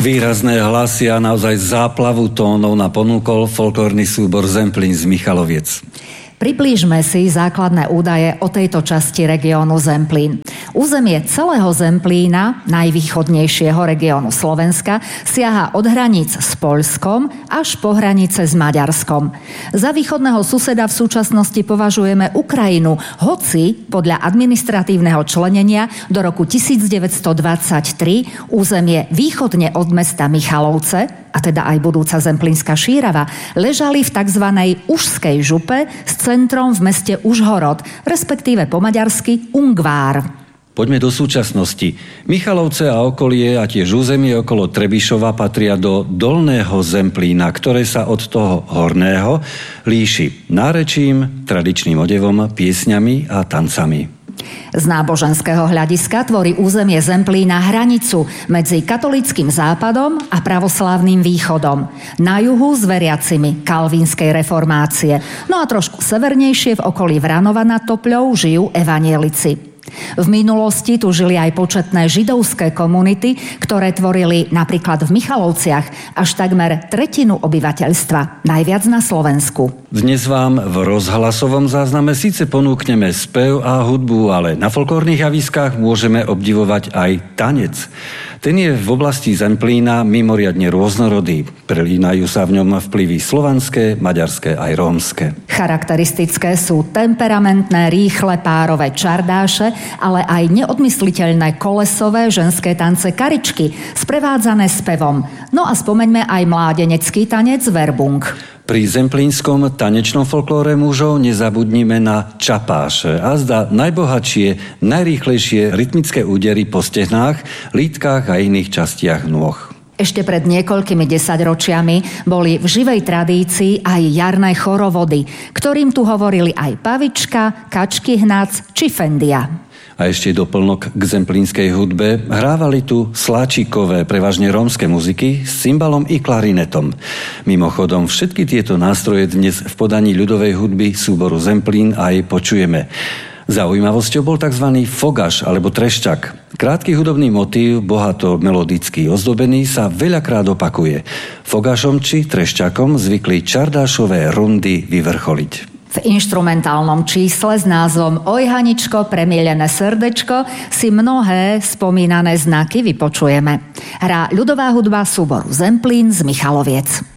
Výrazné hlasy a naozaj záplavu tónov ponúkol folklórny súbor Zemplín z Michaloviec. Priblížme si základné údaje o tejto časti regiónu Zemplín. Územie celého Zemplína, najvýchodnejšieho regiónu Slovenska, siaha od hraníc s Poľskom až po hranice s Maďarskom. Za východného suseda v súčasnosti považujeme Ukrajinu, hoci podľa administratívneho členenia do roku 1923 územie východne od mesta Michalovce, a teda aj budúca zemplínska Šírava, ležali v tzv. Užskej župe s centrom v meste Užhorod, respektíve po maďarsky Ungvár. Poďme do súčasnosti. Michalovce a okolie a tiež územie okolo Trebišova patria do Dolného Zemplína, ktoré sa od toho horného líši nárečím, tradičným odevom, piesňami a tancami. Z náboženského hľadiska tvorí územie Zemplína hranicu medzi katolíckym západom a pravoslávnym východom. Na juhu s veriacimi kalvínskej reformácie. No a trošku severnejšie v okolí Vranova nad Topľou žijú evanielici. V minulosti tu žili aj početné židovské komunity, ktoré tvorili napríklad v Michalovciach až takmer tretinu obyvateľstva, najviac na Slovensku. Dnes vám v rozhlasovom zázname síce ponúkneme spev a hudbu, ale na folklórnych javiskách môžeme obdivovať aj tanec. Ten je v oblasti Zemplína mimoriadne rôznorodý. Prelínajú sa v ňom vplyvy slovanské, maďarské aj rómske. Charakteristické sú temperamentné, rýchle párové čardáše, ale aj neodmysliteľné kolesové ženské tance karičky, sprevádzané spevom. No a spomeňme aj mládenecký tanec verbung. Pri zemplínskom tanečnom folklóre mužov nezabudnime na čapáše a zdá najbohatšie, najrýchlejšie rytmické údery po stehnách, lítkach a iných častiach nôh. Ešte pred niekoľkými desaťročiami boli v živej tradícii aj jarné chorovody, ktorým tu hovorili aj pavička, kačky hnac či fendia. A ešte doplnok k zemplínskej hudbe hrávali tu sláčikové, prevažne rómske muziky s cymbalom i klarinetom. Mimochodom, všetky tieto nástroje dnes v podaní ľudovej hudby súboru Zemplín aj počujeme. Zaujímavosťou bol tzv. Fogaš alebo trešťak. Krátky hudobný motív, bohato melodicky ozdobený, sa veľakrát opakuje. Fogašom či trešťakom zvykli čardášové rundy vyvrcholiť. V inštrumentálnom čísle s názvom Oj Haničko, premielené srdečko si mnohé spomínané znaky vypočujeme. Hrá ľudová hudba súboru Zemplín z Michaloviec.